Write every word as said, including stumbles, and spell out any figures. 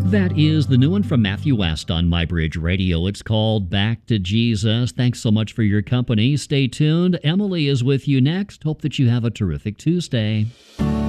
That is the new one from Matthew West on MyBridge Radio. It's called Back to Jesus. Thanks so much for your company. Stay tuned. Emily is with you next. Hope that you have a terrific Tuesday.